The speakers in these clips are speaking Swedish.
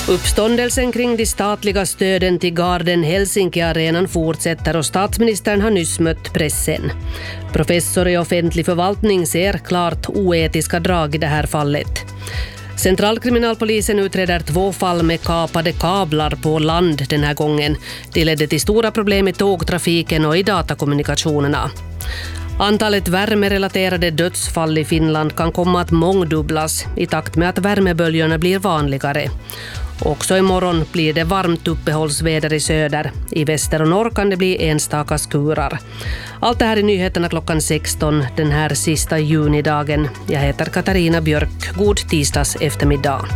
Uppståndelsen kring de statliga stöden till Garden Helsinki-arenan fortsätter och statsministern har nyss mött pressen. Professor i offentlig förvaltning ser klart oetiska drag i det här fallet. Centralkriminalpolisen utreder 2 fall med kapade kablar på land den här gången. Det ledde till stora problem i tågtrafiken och i datakommunikationerna. Antalet värmerelaterade dödsfall i Finland kan komma att mångdubblas i takt med att värmeböljorna blir vanligare. Också imorgon blir det varmt uppehållsväder i söder. I väster och norr kan det bli enstaka skurar. Allt det här i nyheterna klockan 16 den här sista junidagen. Jag heter Katarina Björk. God tisdags eftermiddag.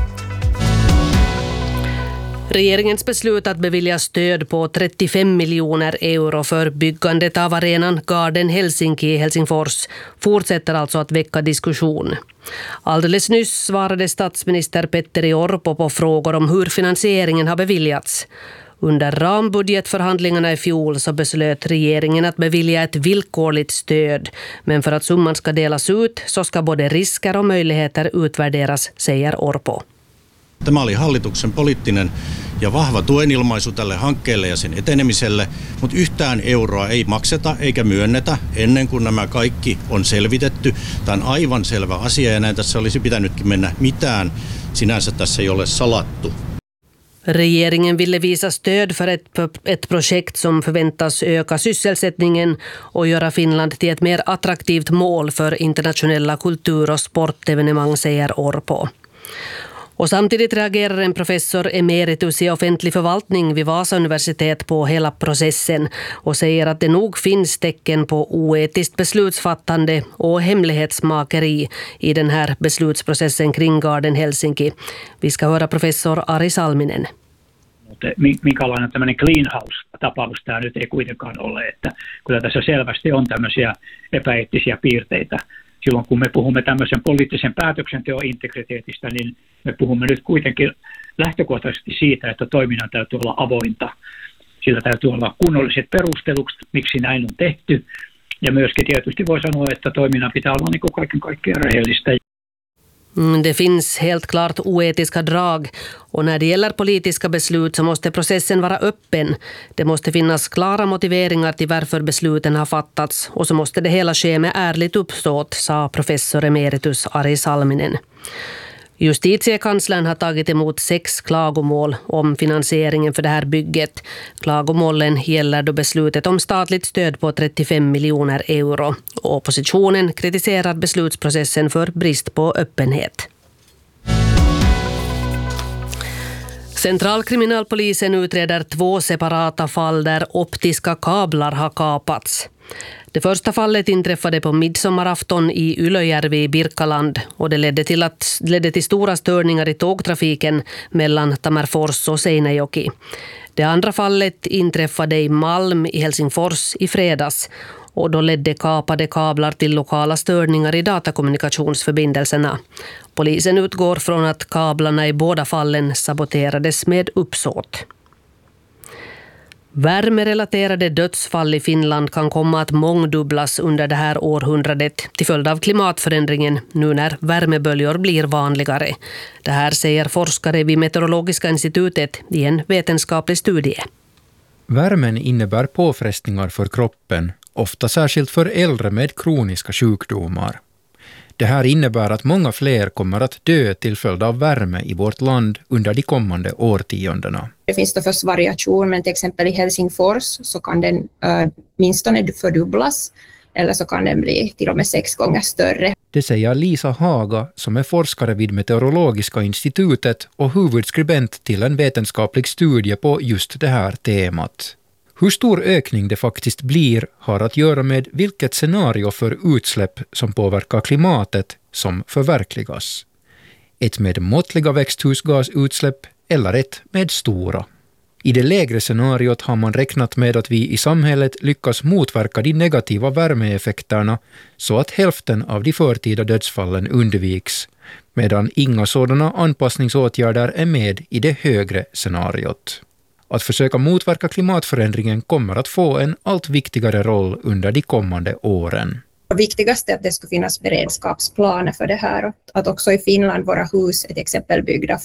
Regeringens beslut att bevilja stöd på 35 miljoner euro för byggandet av arenan Garden Helsinki i Helsingfors fortsätter alltså att väcka diskussion. Alldeles nyss svarade statsminister Petteri Orpo på frågor om hur finansieringen har beviljats. Under rambudgetförhandlingarna i fjol så beslöt regeringen att bevilja ett villkorligt stöd. Men för att summan ska delas ut så ska både risker och möjligheter utvärderas, säger Orpo. Tämä oli hallituksen poliittinen ja vahva tuenilmaisu tälle hankkeelle ja sen etenemiselle, mutta yhtään euroa ei makseta eikä myönnetä ennen kuin nämä kaikki on selvitetty. Tämä on aivan selvä asia ja näin tässä olisi pitänytkin mennä. Mitään sinänsä tässä ei ole salattu. Regeringen ville visa stöd för ett projekt som förväntas öka sysselsättningen och göra Finland till ett mer attraktivt mål för internationella kultur- och sportevenemang, säger Orpo. Och samtidigt reagerar en professor emeritus i offentlig förvaltning vid Vasa universitet på hela processen och säger att det nog finns tecken på oetiskt beslutsfattande och hemlighetsmakeri i den här beslutsprocessen kring Garden Helsinki. Vi ska höra professor Ari Salminen. Minkälainen tämmöinen clean house-tapaus tämä nyt ei kuitenkaan ole, että kyllä tässä selvästi on tämmöisiä epäeettisiä piirteitä. Silloin kun me puhumme tämmöisen poliittisen päätöksenteon integriteetistä, niin me puhumme nyt kuitenkin lähtökohtaisesti siitä, että toiminnan täytyy olla avointa. Sillä täytyy olla kunnolliset perustelut, miksi näin on tehty. Ja myöskin tietysti voi sanoa, että toiminnan pitää olla niin kuin kaiken kaikkiaan rehellistä. Det finns helt klart oetiska drag och när det gäller politiska beslut så måste processen vara öppen. Det måste finnas klara motiveringar till varför besluten har fattats och så måste det hela ske med ärligt uppsåt, sa professor emeritus Ari Salminen. Justitiekanslern har tagit emot 6 klagomål om finansieringen för det här bygget. Klagomålen gäller då beslutet om statligt stöd på 35 miljoner euro. Oppositionen kritiserar beslutsprocessen för brist på öppenhet. Centralkriminalpolisen utreder 2 separata fall där optiska kablar har kapats. Det första fallet inträffade på midsommarafton i Ylöjärvi i Birkaland och det ledde till stora störningar i tågtrafiken mellan Tammerfors och Seinäjoki. Det andra fallet inträffade i Malm i Helsingfors i fredags och då ledde kapade kablar till lokala störningar i datakommunikationsförbindelserna. Polisen utgår från att kablarna i båda fallen saboterades med uppsåt. Värmerelaterade dödsfall i Finland kan komma att mångdubblas under det här århundradet till följd av klimatförändringen nu när värmeböljor blir vanligare. Det här säger forskare vid Meteorologiska institutet i en vetenskaplig studie. Värmen innebär påfrestningar för kroppen, ofta särskilt för äldre med kroniska sjukdomar. Det här innebär att många fler kommer att dö till följd av värme i vårt land under de kommande årtiondena. Det finns då först variation, men till exempel i Helsingfors så kan den minstone fördubblas eller så kan den bli till och med 6 gånger större. Det säger Lisa Haga som är forskare vid Meteorologiska institutet och huvudskribent till en vetenskaplig studie på just det här temat. Hur stor ökning det faktiskt blir har att göra med vilket scenario för utsläpp som påverkar klimatet som förverkligas. Ett med måttliga växthusgasutsläpp eller ett med stora. I det lägre scenariot har man räknat med att vi i samhället lyckas motverka de negativa värmeeffekterna så att hälften av de förtida dödsfallen undviks, medan inga sådana anpassningsåtgärder är med i det högre scenariot. Att försöka motverka klimatförändringen kommer att få en allt viktigare roll under de kommande åren. Det viktigaste är att det ska finnas beredskapsplaner för det här. Att också i Finland våra hus är till exempel byggda för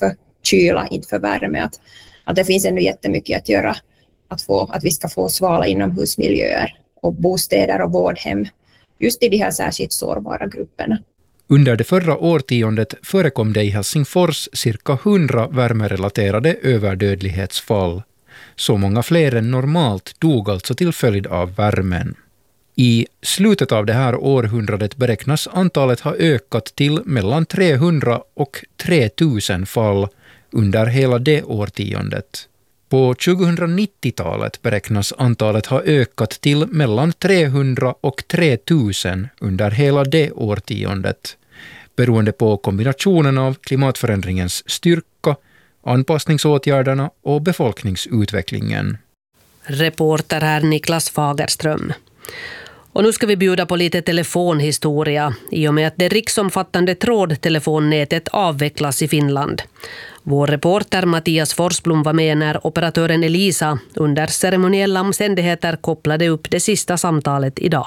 kyla, inte för värme. Att det finns ännu jättemycket att göra att vi ska få svala inomhusmiljöer och bostäder och vårdhem just i de här särskilt sårbara grupperna. Under det förra årtiondet förekom det i Helsingfors cirka 100 värmerelaterade överdödlighetsfall. Så många fler än normalt dog alltså till följd av värmen. I slutet av det här århundradet beräknas antalet ha ökat till mellan 300 och 3000 fall under hela det årtiondet. På 2090-talet beräknas antalet ha ökat till mellan 300 och 3000 under hela det årtiondet, beroende på kombinationen av klimatförändringens styrka, anpassningsåtgärderna och befolkningsutvecklingen. Reporter här Niklas Fagerström. Och nu ska vi bjuda på lite telefonhistoria i och med att det riksomfattande trådtelefonnätet avvecklas i Finland. Vår reporter Mattias Forsblom var med när operatören Elisa under ceremoniella omständigheter kopplade upp det sista samtalet idag.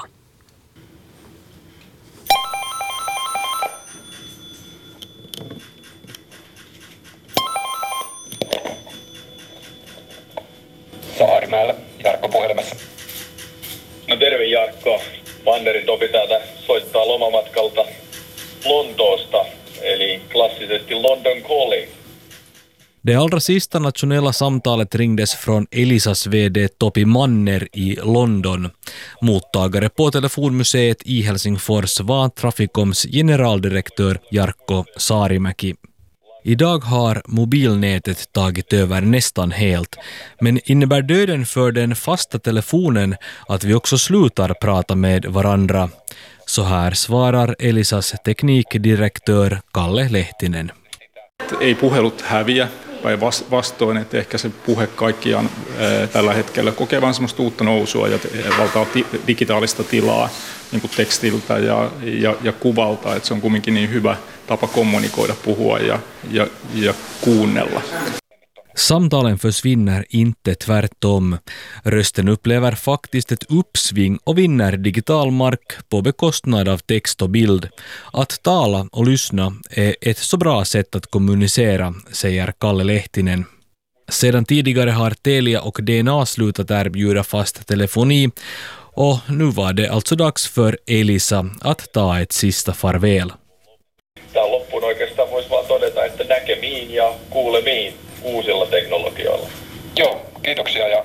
Saarimäellä, Jarkko puhelimessa. No terve Jarkko, Mannerin Topi täältä soittaa lomamatkalta Lontoosta, eli klassisesti London Calling. Det allra sista nationella samtalet ringdes från Elisas vd Topi Manner i London. Mottagare på telefonmuseet i Helsingfors var Traficoms generaldirektör Jarkko Saarimäki. Idag har mobilnätet tagit över nästan helt, men innebär döden för den fasta telefonen att vi också slutar prata med varandra? Så här svarar Elisas teknikdirektör Kalle Lehtinen. Ei puhelut häviä, päinvastoin, että ehkä se puhe kaikkiaan tällä hetkellä kokee vain semmoista uutta nousua ja valtaa digitaalista tilaa niin kuin tekstiltä ja kuvalta, että se on kumminkin niin hyvä tapa kommunikoida, puhua ja kuunnella. Samtalen försvinner inte, tvärtom. Rösten upplever faktiskt ett uppsving och vinner digital mark på bekostnad av text och bild. Att tala och lyssna är ett så bra sätt att kommunicera, säger Kalle Lehtinen. Sedan tidigare har Telia och DNA slutat erbjuda fast telefoni och nu var det alltså dags för Elisa att ta ett sista farväl. Tämän loppuun oikeastaan voisi vaan todeta, että näkemiin ja kuulemiin uusilla teknologioilla. Joo, kiitoksia ja